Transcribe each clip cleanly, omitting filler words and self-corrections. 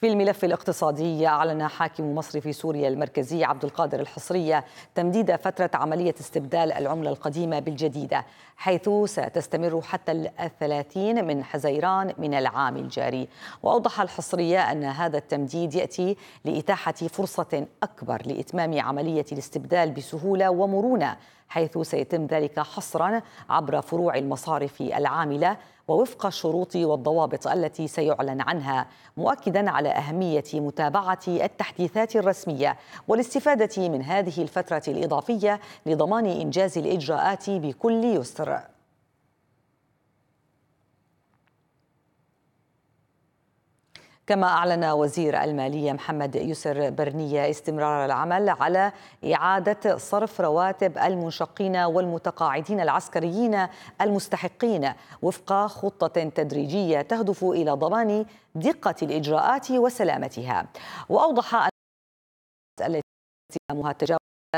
في الملف الاقتصادي أعلن حاكم مصر في سوريا المركزي عبد القادر الحصري تمديد فترة عملية استبدال العملة القديمة بالجديدة، حيث ستستمر حتى 30 من حزيران من العام الجاري. وأوضح الحصرية أن هذا التمديد يأتي لإتاحة فرصة أكبر لإتمام عملية الاستبدال بسهولة ومرونة، حيث سيتم ذلك حصرا عبر فروع المصارف العاملة ووفق الشروط والضوابط التي سيعلن عنها، مؤكدا على أهمية متابعة التحديثات الرسمية والاستفادة من هذه الفترة الإضافية لضمان إنجاز الإجراءات بكل يسر. كما أعلن وزير المالية محمد يسر برنية استمرار العمل على إعادة صرف رواتب المنشقين والمتقاعدين العسكريين المستحقين وفق خطة تدريجية تهدف إلى ضمان دقة الإجراءات وسلامتها. وأوضح أن التي استلامها تجاوز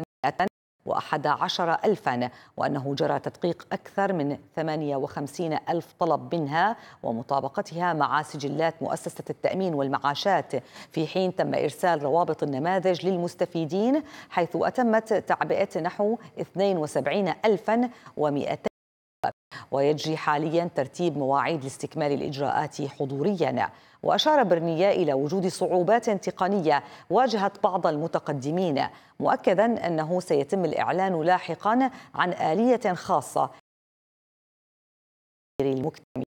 111 ألفا، وأنه جرى تدقيق أكثر من 58 ألف طلب منها ومطابقتها مع سجلات مؤسسة التأمين والمعاشات، في حين تم إرسال روابط النماذج للمستفيدين، حيث أتمت تعبئة نحو 72,200. ويجري حاليا ترتيب مواعيد لاستكمال الإجراءات حضوريا. وأشار برنية إلى وجود صعوبات تقنية واجهت بعض المتقدمين، مؤكدا أنه سيتم الإعلان لاحقا عن آلية خاصة للمكتمل.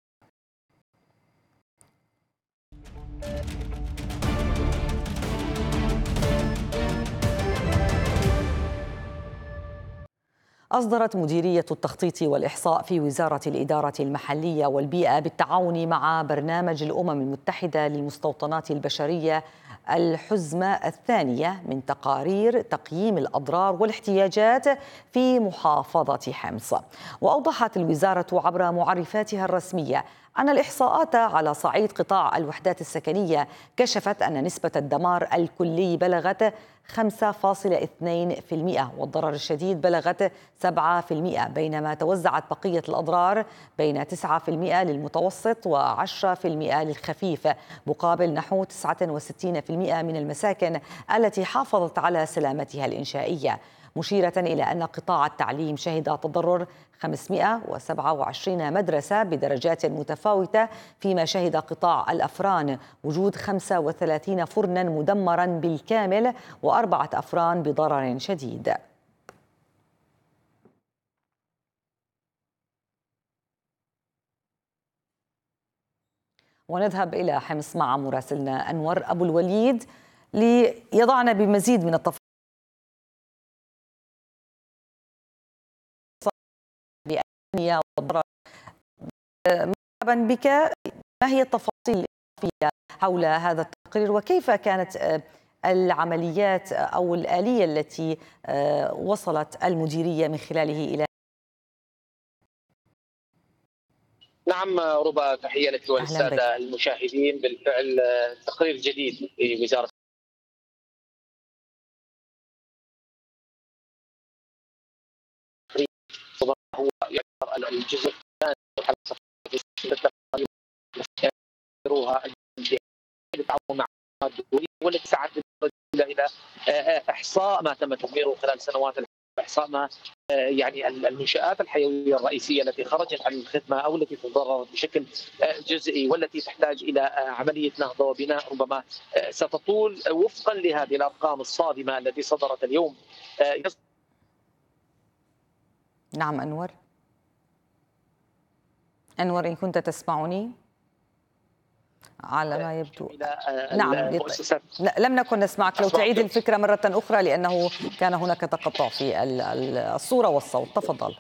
أصدرت مديرية التخطيط والإحصاء في وزارة الإدارة المحلية والبيئة بالتعاون مع برنامج الأمم المتحدة للمستوطنات البشرية الحزمة الثانية من تقارير تقييم الأضرار والاحتياجات في محافظة حمص. وأوضحت الوزارة عبر معرفاتها الرسمية أن الإحصاءات على صعيد قطاع الوحدات السكنية كشفت أن نسبة الدمار الكلي بلغت 5.2% والضرر الشديد بلغت 7%، بينما توزعت بقية الأضرار بين 9% للمتوسط و10% للخفيف، مقابل نحو 69% من المساكن التي حافظت على سلامتها الإنشائية، مشيرة إلى أن قطاع التعليم شهد تضرر 527 مدرسة بدرجات متفاوتة، فيما شهد قطاع الأفران وجود 35 فرنا مدمرا بالكامل و4 أفران بضرر شديد. ونذهب إلى حمص مع مراسلنا أنور أبو الوليد ليضعنا بمزيد من التفاصيل والضرر. مرحبا بك، ما هي التفاصيل حول هذا التقرير وكيف كانت العمليات أو الآلية التي وصلت المديرية من خلاله إلى؟ نعم ربا، تحية لك وللسادة المشاهدين. بالفعل تقرير جديد لوزارة هو يعتبر الجزء الثاني بالتعاون مع الدولية والتي سعت الى احصاء ما تم تدميره خلال سنوات، احصاء ما يعني المنشآت الحيوية الرئيسية التي خرجت عن الخدمة أو التي تضررت بشكل جزئي والتي تحتاج إلى عملية نهضة وبناء ربما ستطول وفقا لهذه الأرقام الصادمة التي صدرت اليوم. نعم أنور، إن كنت تسمعني على ما يبدو. نعم، لم نكن نسمعك، لو تعيد الفكرة مرة أخرى لأنه كان هناك تقطع في الصورة والصوت. تفضل.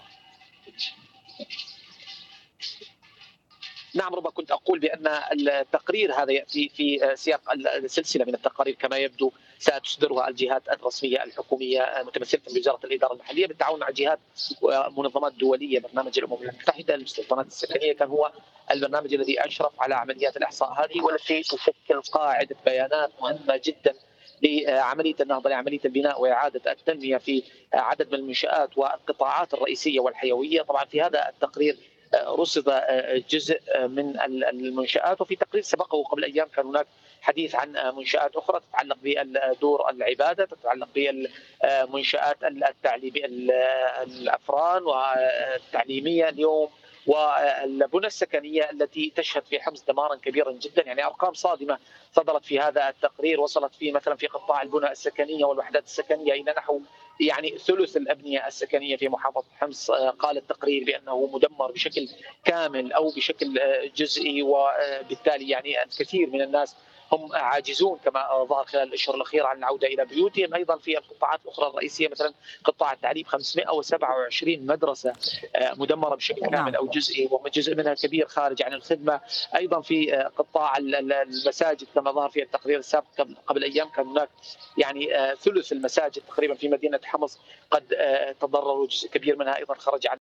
نعم ربما كنت أقول بأن التقرير هذا يأتي في سياق السلسلة من التقارير كما يبدو ستصدرها الجهات الرسمية الحكومية متمثلة بوزارة الإدارة المحلية بالتعاون مع جهات ومنظمات دولية. برنامج الأمم المتحدة للمستوطنات السكنية كان هو البرنامج الذي أشرف على عمليات الإحصاء هذه، والتي تشكل قاعدة بيانات مهمة جدا لعملية النهضة، لعملية البناء وإعادة التنمية في عدد من المنشآت والقطاعات الرئيسية والحيوية. طبعا في هذا التقرير رصد جزء من المنشآت. وفي تقرير سبقه قبل أيام كان هناك حديث عن منشآت أخرى تتعلق بدور العبادة، تتعلق بالمنشآت التعليم الأفران والتعليمية اليوم، والبنى السكنية التي تشهد في حمص دمارا كبيرا جدا. يعني أرقام صادمة صدرت في هذا التقرير، وصلت في مثلا في قطاع البنى السكنية والوحدات السكنية إلى نحو يعني ثلث الأبنية السكنية في محافظة حمص. قال التقرير بأنه مدمر بشكل كامل أو بشكل جزئي، وبالتالي يعني الكثير من الناس هم عاجزون كما ظهر خلال الاشهر الاخيره عن العوده الى بيوتهم. ايضا في القطاعات الاخرى الرئيسيه مثلا قطاع التعليم 527 مدرسه مدمره بشكل كامل او جزئي، وجزء منها كبير خارج عن الخدمه. ايضا في قطاع المساجد كما ظهر في التقرير السابق قبل ايام كان هناك يعني ثلث المساجد تقريبا في مدينه حمص قد تضرروا، جزء كبير منها ايضا خرج عن.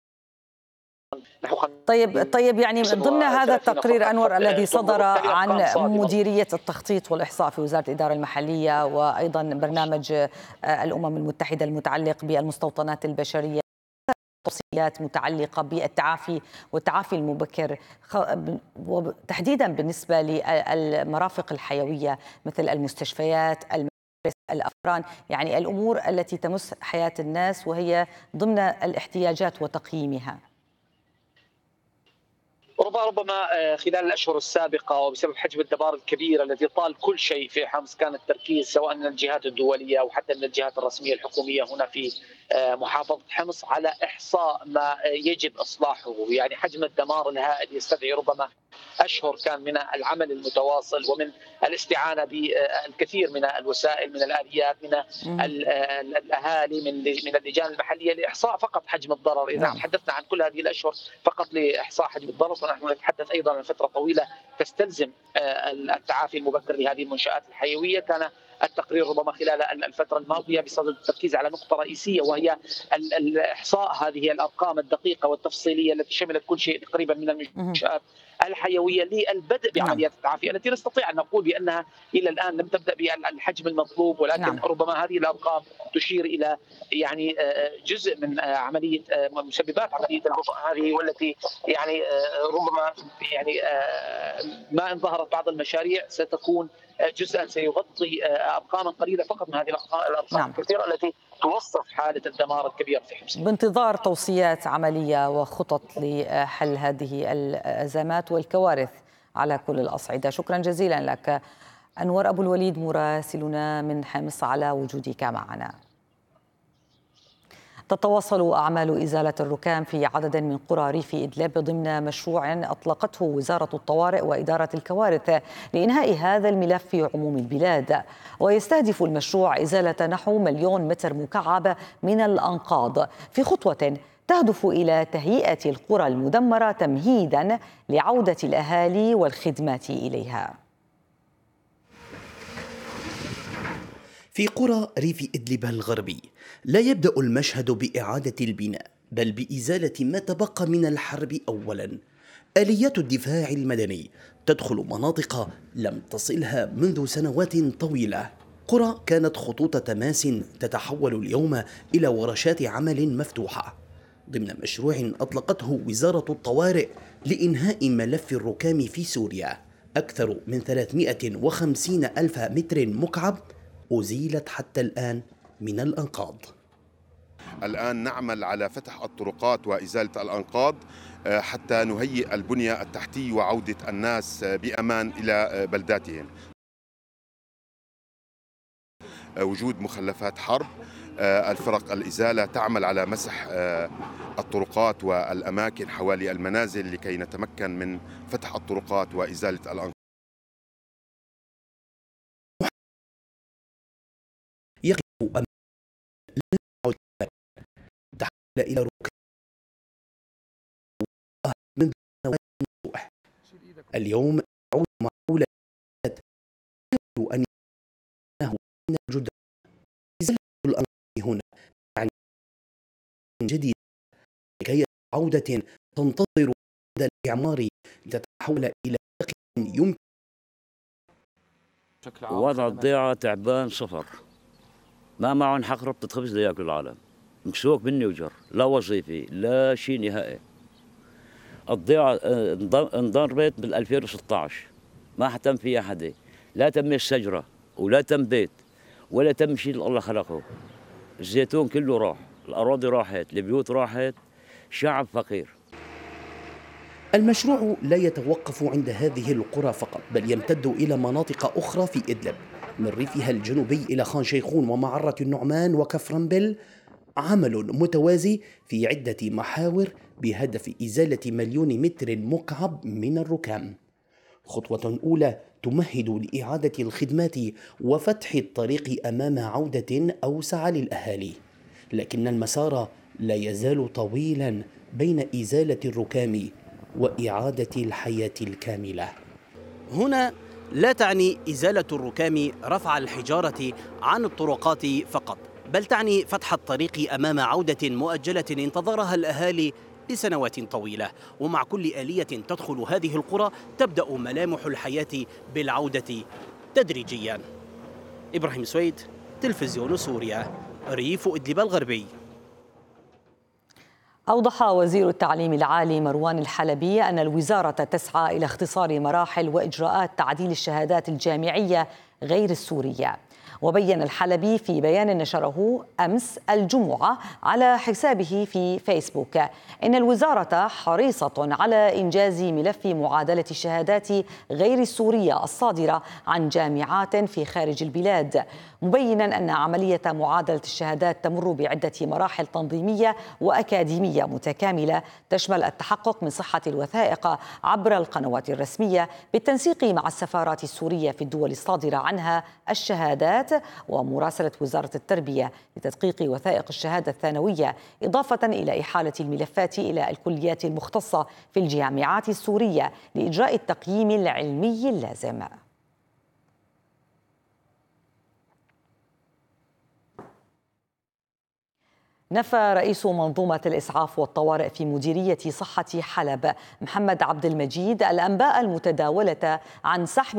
طيب يعني ضمن هذا التقرير أنور الذي صدر عن مديرية التخطيط والإحصاء في وزارة الإدارة المحلية وأيضا برنامج الأمم المتحدة المتعلق بالمستوطنات البشرية، توصيات متعلقة بالتعافي والتعافي المبكر وتحديدا بالنسبة للمرافق الحيوية مثل المستشفيات، الأفران، يعني الأمور التي تمس حياة الناس وهي ضمن الاحتياجات وتقييمها. ربما خلال الاشهر السابقه وبسبب حجم الدمار الكبير الذي طال كل شيء في حمص كان التركيز سواء من الجهات الدوليه او حتى من الجهات الرسميه الحكوميه هنا في محافظه حمص على احصاء ما يجب اصلاحه. يعني حجم الدمار الهائل يستدعي ربما اشهر كان من العمل المتواصل ومن الاستعانه بالكثير من الوسائل، من الاليات، من الاهالي، من اللجان المحليه لاحصاء فقط حجم الضرر. اذا تحدثنا عن كل هذه الاشهر فقط لاحصاء حجم الضرر، فنحن نتحدث ايضا عن فتره طويله تستلزم التعافي المبكر لهذه المنشات الحيويه. كان التقرير ربما خلال الفتره الماضيه بصدد التركيز على نقطه رئيسيه، وهي الاحصاء هذه الارقام الدقيقه والتفصيليه التي شملت كل شيء تقريبا من المنشات الحيويه للبدء بعمليات التعافي التي نستطيع ان نقول بانها الى الان لم تبدا بالحجم المطلوب، ولكن ربما هذه الارقام تشير الى يعني جزء من عمليه مسببات عمليه البطء هذه، والتي يعني ربما يعني ما ان ظهرت بعض المشاريع ستكون جزءا سيغطي ارقاما قليله فقط من هذه الارقام الكثيره التي توصف حاله الدمار الكبير في حمص. بانتظار توصيات عمليه وخطط لحل هذه الازمات والكوارث على كل الاصعده. شكرا جزيلا لك أنور أبو الوليد مراسلنا من حمص على وجودك معنا. تتواصل أعمال إزالة الركام في عدد من قرى ريف إدلب ضمن مشروع أطلقته وزارة الطوارئ وإدارة الكوارث لإنهاء هذا الملف في عموم البلاد. ويستهدف المشروع إزالة نحو 1,000,000 متر مكعب من الأنقاض في خطوة تهدف إلى تهيئة القرى المدمرة تمهيدا لعودة الأهالي والخدمات إليها. في قرى ريف إدلب الغربي لا يبدأ المشهد بإعادة البناء بل بإزالة ما تبقى من الحرب أولا. آليات الدفاع المدني تدخل مناطق لم تصلها منذ سنوات طويلة. قرى كانت خطوط تماس تتحول اليوم إلى ورشات عمل مفتوحة ضمن مشروع أطلقته وزارة الطوارئ لإنهاء ملف الركام في سوريا. أكثر من 350,000 متر مكعب أزيلت حتى الآن من الأنقاض. الآن نعمل على فتح الطرقات وإزالة الأنقاض حتى نهيئ البنية التحتية وعودة الناس بأمان إلى بلداتهم. وجود مخلفات حرب، الفرق الإزالة تعمل على مسح الطرقات والأماكن حوالي المنازل لكي نتمكن من فتح الطرقات وإزالة الأنقاض. يقف أمام تحول إلى ركن من سنوات. اليوم يعود معقولة أن يكون جدا إزالة الأنقاض هنا يعني جديد لكي عودة تنتظر هذا الإعمار لتتحول إلى يمكن. وضع الضيعة تعبان صفر، ما معهم حق ربطة خبز لياكل العالم، مكسوك مني وجر، لا وظيفي لا شيء نهائي. الضيعة انضربت بال 2016 ما اهتم فيها حدا، لا تم الشجرة ولا تم بيت ولا تم شيء اللي الله خلقه. الزيتون كله راح، الأراضي راحت، البيوت راحت، شعب فقير. المشروع لا يتوقف عند هذه القرى فقط، بل يمتد إلى مناطق أخرى في إدلب، من ريفها الجنوبي إلى خان شيخون ومعرة النعمان وكفرنبل. عمل متوازي في عدة محاور بهدف إزالة 1,000,000 متر مكعب من الركام. خطوة أولى تمهد لإعادة الخدمات وفتح الطريق أمام عودة أوسع للأهالي، لكن المسار لا يزال طويلا بين إزالة الركام وإعادة الحياة الكاملة. هنا لا تعني إزالة الركام رفع الحجارة عن الطرقات فقط، بل تعني فتح الطريق أمام عودة مؤجلة انتظرها الأهالي لسنوات طويلة. ومع كل آلية تدخل هذه القرى تبدأ ملامح الحياة بالعودة تدريجيا. إبراهيم سويد، تلفزيون سوريا، ريف إدلب الغربي. أوضح وزير التعليم العالي مروان الحلبي أن الوزارة تسعى إلى اختصار مراحل وإجراءات تعديل الشهادات الجامعية غير السورية. وبين الحلبي في بيان نشره أمس الجمعة على حسابه في فيسبوك إن الوزارة حريصة على إنجاز ملف معادلة الشهادات غير السورية الصادرة عن جامعات في خارج البلاد، مبينا أن عملية معادلة الشهادات تمر بعدة مراحل تنظيمية وأكاديمية متكاملة تشمل التحقق من صحة الوثائق عبر القنوات الرسمية بالتنسيق مع السفارات السورية في الدول الصادرة عنها الشهادات، ومراسلة وزارة التربية لتدقيق وثائق الشهادة الثانوية، إضافة إلى إحالة الملفات إلى الكليات المختصة في الجامعات السورية لإجراء التقييم العلمي اللازم. نفى رئيس منظومة الإسعاف والطوارئ في مديرية صحة حلب محمد عبد المجيد الأنباء المتداولة عن سحب